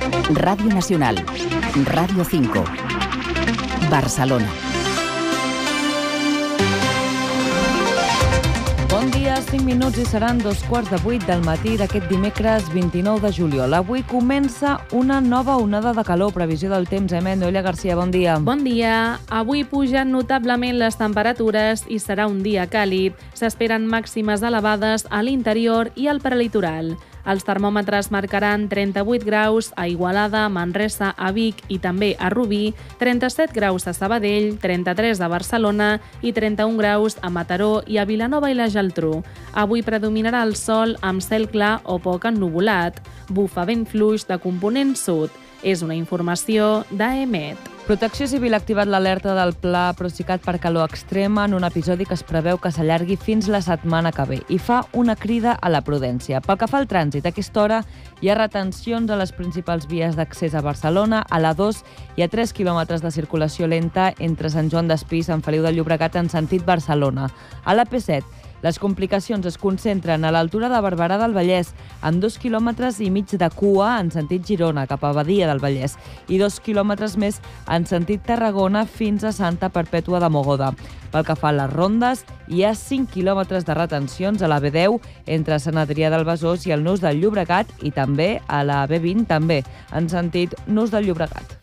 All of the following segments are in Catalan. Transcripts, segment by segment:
Radio Nacional, Radio 5, Barcelona. Bon dia, 5 minuts i seran 7:15 del matí d'aquest dimecres 29 de juliol. Avui comença una nova onada de calor. Previsió del temps, Noelia Garcia, bon dia. Bon dia. Avui pugen notablement les temperatures i serà un dia càlid. S'esperen màximes elevades a l'interior i al prelitoral. Els termòmetres marcaran 38 graus a Igualada, Manresa, a Vic i també a Rubí, 37 graus a Sabadell, 33 a Barcelona i 31 graus a Mataró i a Vilanova i la Geltrú. Avui predominarà el sol amb cel clar o poc ennuvolat. Bufa vent fluix de component sud. És una informació d'AEMET. Protecció Civil ha activat l'alerta del Pla Procicat per calor extrema en un episodi que es preveu que s'allargui fins la setmana que ve i fa una crida a la prudència. Pel que fa al trànsit, a aquesta hora hi ha retencions a les principals vies d'accés a Barcelona. A l'A2 hi ha 3 quilòmetres de circulació lenta entre Sant Joan d'Espí i Sant Feliu de Llobregat en sentit Barcelona. A l'AP7, les complicacions es concentren a l'altura de Barberà del Vallès, amb 2,5 quilòmetres de cua en sentit Girona, cap a Badia del Vallès, i 2 quilòmetres més en sentit Tarragona fins a Santa Perpètua de Mogoda. Pel que fa a les rondes, hi ha 5 quilòmetres de retencions a la B10 entre Sant Adrià del Besòs i el Nus del Llobregat i també a la B20, també en sentit Nus del Llobregat.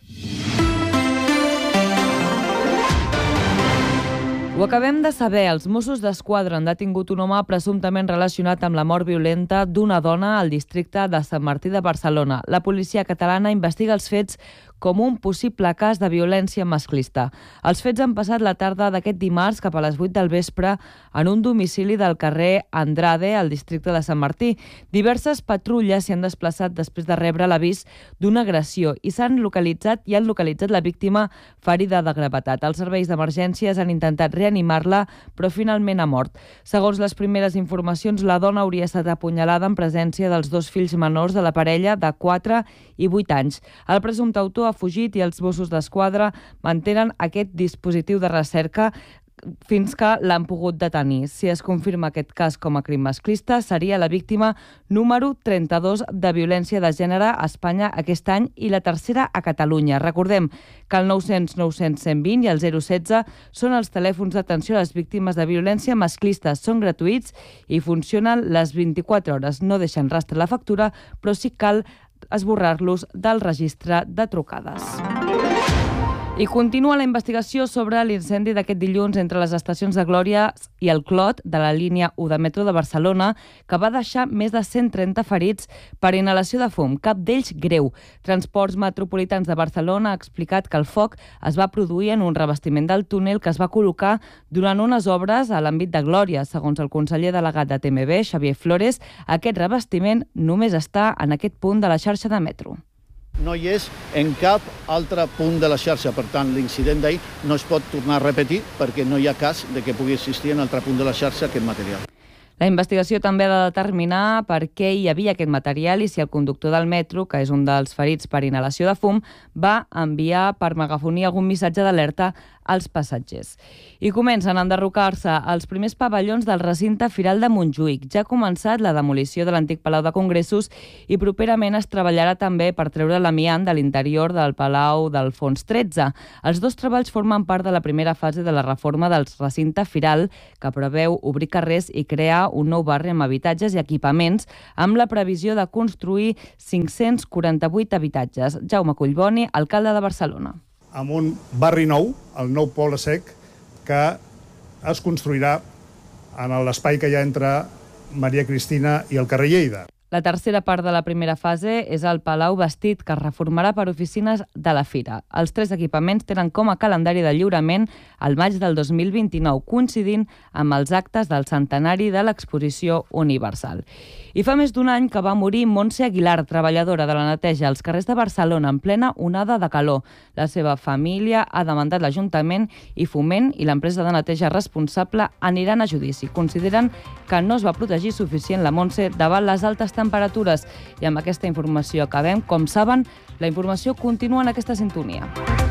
Ho acabem de saber, els Mossos d'Esquadra han detingut un home presumptament relacionat amb la mort violenta d'una dona al districte de Sant Martí de Barcelona. La policia catalana investiga els fets com un possible cas de violència masclista. Els fets han passat la tarda d'aquest dimarts cap a les 8 del vespre en un domicili del carrer Andrade, al districte de Sant Martí. Diverses patrulles s'hi han desplaçat després de rebre l'avís d'una agressió i han localitzat la víctima ferida de gravetat. Els serveis d'emergències han intentat reanimar-la, però finalment ha mort. Segons les primeres informacions, la dona hauria estat apunyalada en presència dels 2 fills menors de la parella de 4 i 8 anys. El presumpte autor ha fugit i els Mossos d'Esquadra mantenen aquest dispositiu de recerca fins que l'han pogut detenir. Si es confirma aquest cas com a crim masclista, seria la víctima número 32 de violència de gènere a Espanya aquest any i la tercera a Catalunya. Recordem que el 900 900 120 i el 016 són els telèfons d'atenció a les víctimes de violència masclista. Són gratuïts i funcionen les 24 hores. No deixen rastre a la factura, però sí cal esborrar-los del registre de trucades. I continua la investigació sobre l'incendi d'aquest dilluns entre les estacions de Glòria i el Clot de la línia 1 de metro de Barcelona, que va deixar més de 130 ferits per inhalació de fum, cap d'ells greu. Transports Metropolitans de Barcelona ha explicat que el foc es va produir en un revestiment del túnel que es va col·locar durant unes obres a l'àmbit de Glòria. Segons el conseller delegat de TMB, Xavier Flores, aquest revestiment només està en aquest punt de la xarxa de metro. No hi és en cap altre punt de la xarxa. Per tant, l'incident d'ahir no es pot tornar a repetir perquè no hi ha cas de que pugui existir en altre punt de la xarxa aquest material. La investigació també ha de determinar per què hi havia aquest material i si el conductor del metro, que és un dels ferits per inhalació de fum, va enviar per megafonia algun missatge d'alerta als passatgers. I comencen a enderrocar-se els primers pavellons del recinte Firal de Montjuïc. Ja ha començat la demolició de l'antic Palau de Congressos i properament es treballarà també per treure l'amiant de l'interior del Palau d'Alfons XIII. Els dos treballs formen part de la primera fase de la reforma del recinte Firal, que preveu obrir carrers i crear un nou barri amb habitatges i equipaments, amb la previsió de construir 548 habitatges. Jaume Collboni, alcalde de Barcelona. Amb un barri nou, el nou Poble Sec, que es construirà en l'espai que hi ha entre Maria Cristina i el carrer Lleida. La tercera part de la primera fase és el Palau Vestit, que es reformarà per oficines de la Fira. Els 3 equipaments tenen com a calendari de lliurament el maig del 2029, coincidint amb els actes del centenari de l'Exposició Universal. I fa més d'un any que va morir Montse Aguilar, treballadora de la neteja als carrers de Barcelona en plena onada de calor. La seva família ha demandat l'Ajuntament i Foment i l'empresa de neteja responsable aniran a judici. Consideren que no es va protegir suficient la Montse davant les altes temperatures. I amb aquesta informació acabem. Com saben, la informació continua en aquesta sintonia.